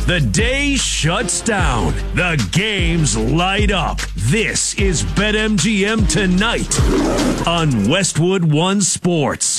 The day shuts down. The games light up. This is BetMGM Tonight on Westwood One Sports.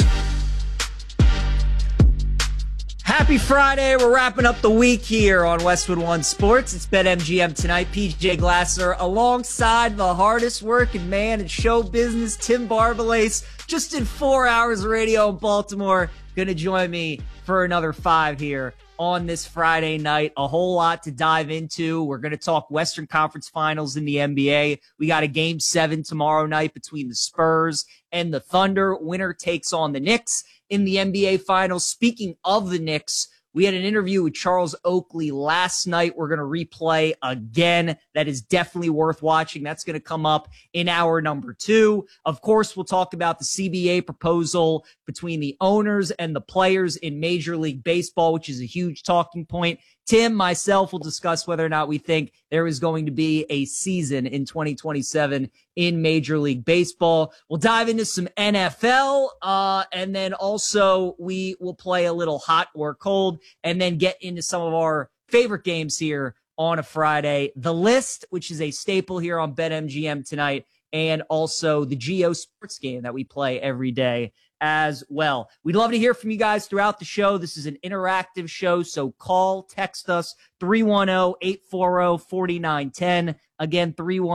Happy Friday. We're wrapping up the week here on Westwood One Sports. It's BetMGM Tonight. PJ Glasser alongside the hardest working man in show business, Tim Barbalace. Just in 4 hours of radio in Baltimore. Going to join me for another 5 here on this Friday night. A whole lot to dive into. We're going to talk Western Conference Finals in the NBA. We got a Game 7 tomorrow night between the Spurs and the Thunder. Winner takes on the Knicks in the NBA Finals. Speaking of the Knicks, we had an interview with Charles Oakley last night. We're going to replay again. That is definitely worth watching. That's going to come up in hour number 2. Of course, we'll talk about the CBA proposal between the owners and the players in Major League Baseball, which is a huge talking point. Tim, myself will discuss whether or not we think there is going to be a season in 2027 in Major League Baseball. We'll dive into some NFL, and then also we will play a little hot or cold, and then get into some of our favorite games here on a Friday. The List, which is a staple here on BetMGM Tonight, and also the Geo Sports game that we play every day as well. We'd love to hear from you guys throughout the show. This is an interactive show, so call, text us, 310-840-4910. Again,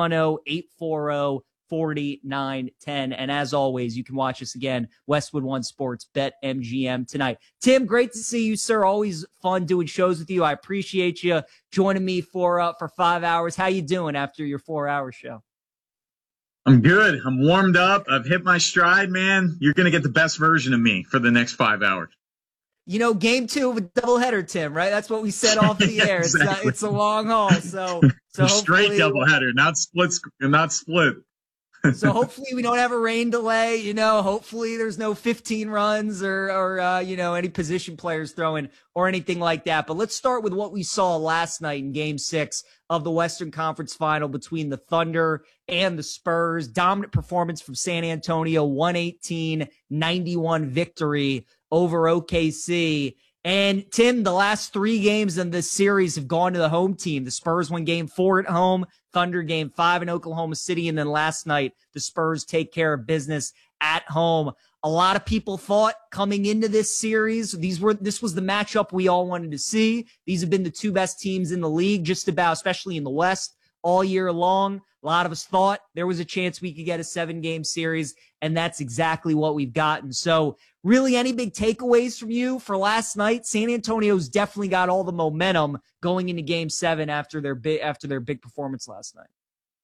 310-840-4910. And as always, you can watch us again, Westwood One Sports, BetMGM Tonight. Tim, great to see you, sir. Always fun doing shows with you. I appreciate you joining me for 5 hours. How you doing after your 4-hour show? I'm good. I'm warmed up. I've hit my stride, man. You're going to get the best version of me for the next 5 hours. You know, game 2 of a doubleheader, Tim, right? That's what we said off the air. Exactly. It's a long haul. So straight doubleheader, not split. So hopefully we don't have a rain delay. You know, hopefully there's no 15 runs or any position players throwing or anything like that. But let's start with what we saw last night in Game 6 of the Western Conference Final between the Thunder and the Spurs. Dominant performance from San Antonio, 118-91 victory over OKC. And Tim, the last 3 games in this series have gone to the home team. The Spurs won Game 4 at home, Thunder Game 5 in Oklahoma City, and then last night the Spurs take care of business at home. A lot of people thought coming into this series, this was the matchup we all wanted to see. These have been the 2 best teams in the league, just about, especially in the West, all year long. A lot of us thought there was a chance we could get a 7-game series, and that's exactly what we've gotten. So really, any big takeaways from you for last night? San Antonio's definitely got all the momentum going into Game 7 after their big performance last night.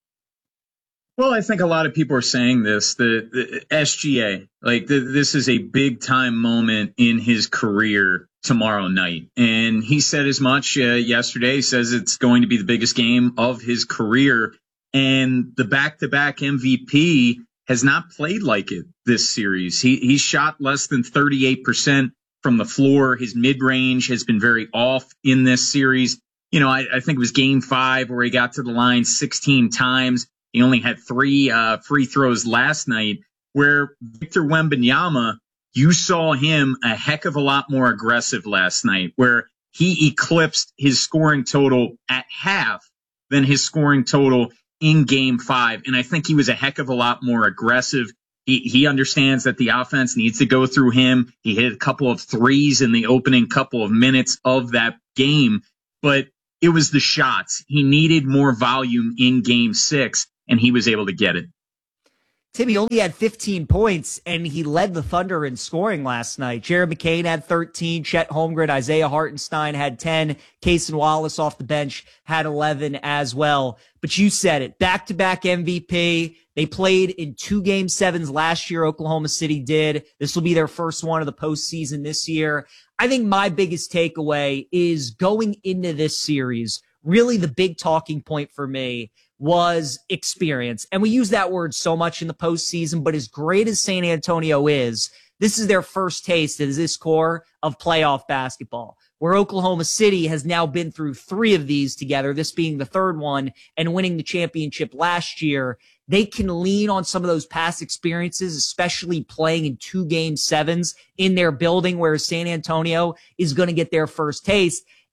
Well, I think a lot of people are saying this, the SGA, this is a big time moment in his career tomorrow night. And he said as much yesterday. He says it's going to be the biggest game of his career. And the back-to-back MVP has not played like it this series. He shot less than 38% from the floor. His mid-range has been very off in this series. You know, I think it was Game 5 where he got to the line 16 times. He only had 3 free throws last night, where Victor Wembanyama, you saw him a heck of a lot more aggressive last night, where he eclipsed his scoring total at half than his scoring total in Game 5. And I think he was a heck of a lot more aggressive. He understands that the offense needs to go through him. He hit a couple of threes in the opening couple of minutes of that game, but it was the shots. He needed more volume in Game 6, and he was able to get it. Tim, he only had 15 points, and he led the Thunder in scoring last night. Jared McCain had 13. Chet Holmgren, Isaiah Hartenstein had 10. Cason Wallace off the bench had 11 as well. But you said it, back-to-back MVP. They played in 2 Game 7s last year. Oklahoma City did. This will be their first one of the postseason this year. I think my biggest takeaway is going into this series, really the big talking point for me was experience. And we use that word so much in the postseason, but as great as San Antonio is, this is their first taste as this core of playoff basketball, where Oklahoma City has now been through 3 of these together, this being the 3rd one, and winning the championship last year. They can lean on some of those past experiences, especially playing in 2 Game 7s in their building, where San Antonio is going to get their first taste.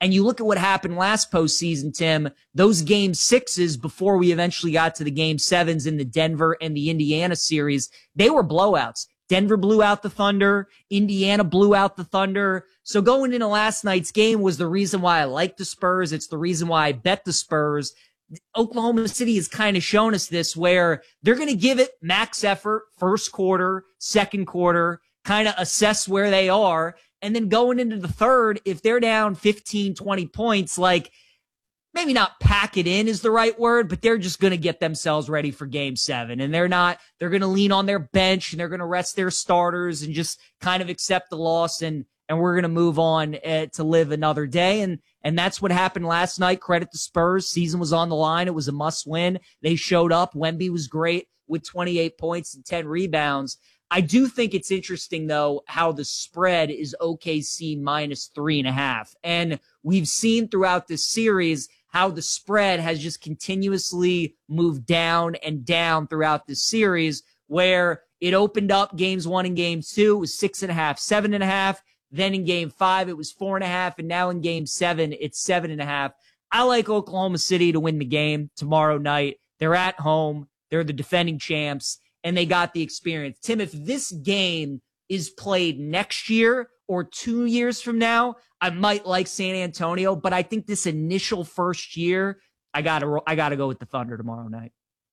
And you look at what happened last postseason, Tim, those game sixes before we eventually got to the game sevens in the Denver and the Indiana series, they were blowouts. Denver blew out the Thunder. Indiana blew out the Thunder. So going into last night's game was the reason why I like the Spurs. It's the reason why I bet the Spurs. Oklahoma City has kind of shown us this, where they're going to give it max effort, first quarter, second quarter, kind of assess where they are. And then going into the third, if they're down 15, 20 points, like, maybe not pack it in is the right word, but they're just going to get themselves ready for game seven. And they're going to lean on their bench and they're going to rest their starters and just kind of accept the loss. And we're going to move on to live another day. And that's what happened last night. Credit the Spurs. Season was on the line. It was a must win. They showed up. Wemby was great with 28 points and 10 rebounds. I do think it's interesting, though, how the spread is OKC minus 3.5. And we've seen throughout this series how the spread has just continuously moved down and down throughout this series, where it opened up games 1 and game 2, it was 6.5, 7.5. Then in game 5, it was 4.5. And now in game 7, it's 7.5. I like Oklahoma City to win the game tomorrow night. They're at home. They're the defending champs, and they got the experience. Tim, if this game is played next year or 2 years from now, I might like San Antonio, but I think this initial first year, I gotta go with the Thunder tomorrow night.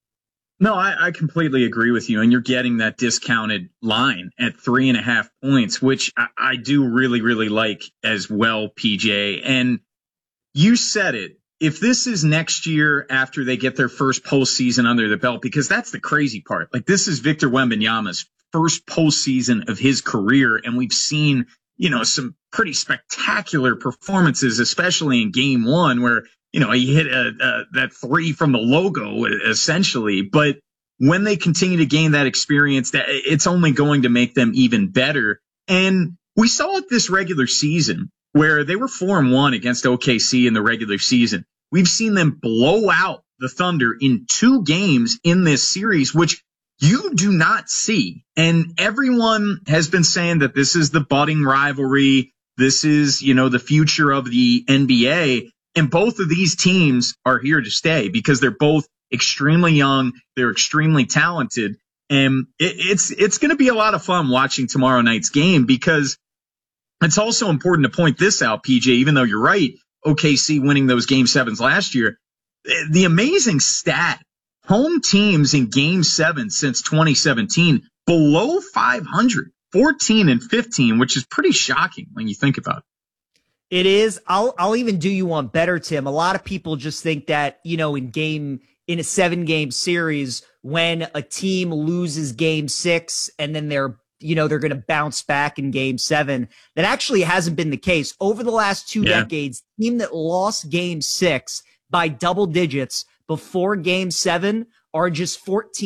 No, I completely agree with you. And you're getting that discounted line at 3.5 points, which I do really, really like as well, PJ. And you said it. If this is next year after they get their first postseason under the belt, because that's the crazy part. Like, this is Victor Wembanyama's first postseason of his career. And we've seen, some pretty spectacular performances, especially in game 1 where, he hit that three from the logo, essentially. But when they continue to gain that experience, that it's only going to make them even better. And we saw it this regular season where they were 4-1 against OKC in the regular season. We've seen them blow out the Thunder in 2 games in this series, which you do not see. And everyone has been saying that this is the budding rivalry. This is, the future of the NBA. And both of these teams are here to stay because they're both extremely young. They're extremely talented. And it's going to be a lot of fun watching tomorrow night's game, because it's also important to point this out, PJ, even though you're right, OKC winning those game 7s last year. The amazing stat, home teams in game 7 since 2017, below 500, 14-15, which is pretty shocking when you think about it. It is. I'll even do you one better, Tim. A lot of people just think that, in a 7-game series, when a team loses game 6 and then they're going to bounce back in game 7, that actually hasn't been the case. Over the last 2 decades, team that lost game 6 by double digits before game 7 are just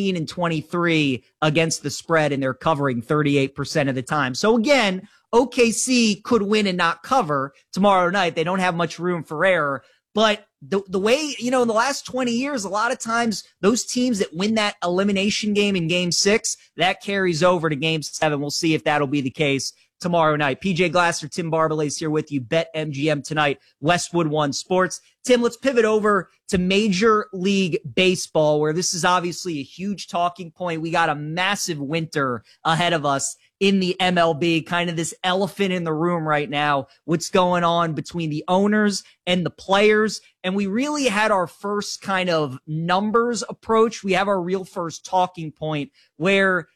14-23 against the spread, and they're covering 38% of the time. So again, OKC could win and not cover tomorrow night. They don't have much room for error. But the way, in the last 20 years, a lot of times those teams that win that elimination game in game 6, that carries over to game 7. We'll see if that'll be the case tomorrow night. PJ Glasser, Tim Barbalet's here with you. Bet MGM tonight, Westwood One Sports. Tim, let's pivot over to Major League Baseball, where this is obviously a huge talking point. We got a massive winter ahead of us in the MLB, kind of this elephant in the room right now, what's going on between the owners and the players. And we really had our first kind of numbers approach. We have our real first talking point where